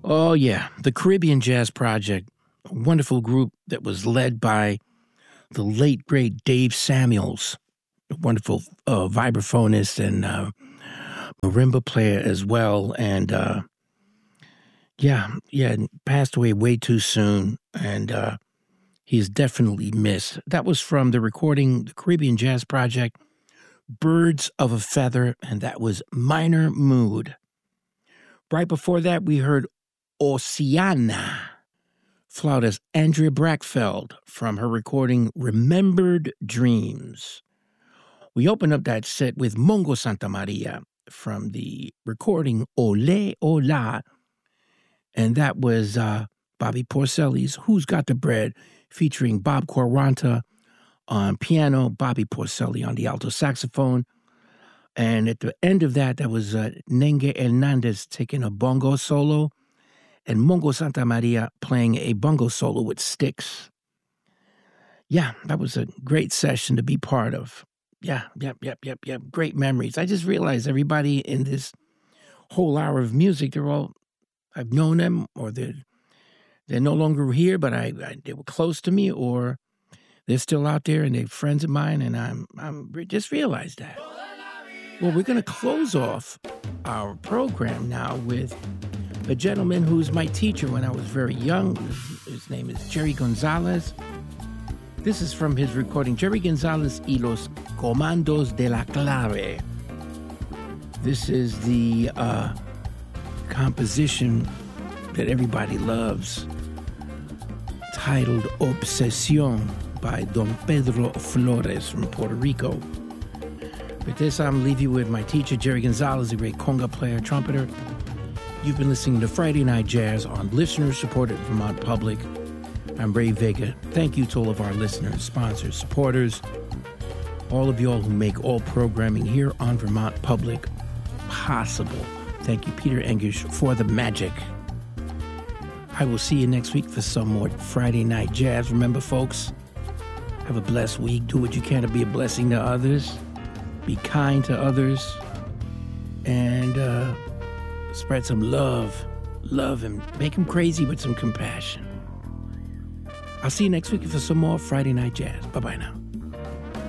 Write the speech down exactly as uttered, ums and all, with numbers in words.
Oh, yeah. The Caribbean Jazz Project, a wonderful group that was led by the late, great Dave Samuels, a wonderful uh, vibraphonist and uh, marimba player as well. And uh, yeah, yeah, passed away way too soon. And uh, he's definitely missed. That was from the recording, the Caribbean Jazz Project, Birds of a Feather, and that was Minor Mood. Right before that, we heard Oceana, flautist Andrea Brackfeld from her recording Remembered Dreams. We opened up that set with Mongo Santamaria from the recording Ole Ola, and that was uh, Bobby Porcelli's Who's Got the Bread, featuring Bob Quaranta on piano, Bobby Porcelli on the alto saxophone. And at the end of that, that was uh, Nenge Hernandez taking a bongo solo and Mongo Santamaria playing a bongo solo with sticks. Yeah, that was a great session to be part of. Yeah, yep, yep, yep, yep. Great memories. I just realized everybody in this whole hour of music, they're all, I've known them, or they're, they're no longer here, but I, I they were close to me, or they're still out there and they're friends of mine, and I'm I'm just realized that. Well, we're going to close off our program now with a gentleman who's my teacher when I was very young. His name is Jerry Gonzalez. This is from his recording, Jerry Gonzalez y los Comandos de la Clave. This is the uh, composition that everybody loves, titled Obsesión by Don Pedro Flores from Puerto Rico. With this, I'm leave you with my teacher, Jerry Gonzalez, a great conga player, trumpeter. You've been listening to Friday Night Jazz on listener-supported Vermont Public. I'm Ray Vega. Thank you to all of our listeners, sponsors, supporters, all of y'all who make all programming here on Vermont Public possible. Thank you, Peter Engish, for the magic. I will see you next week for some more Friday Night Jazz. Remember, folks, have a blessed week. Do what you can to be a blessing to others. Be kind to others. And uh, spread some love. Love and make them crazy with some compassion. I'll see you next week for some more Friday Night Jazz. Bye-bye now.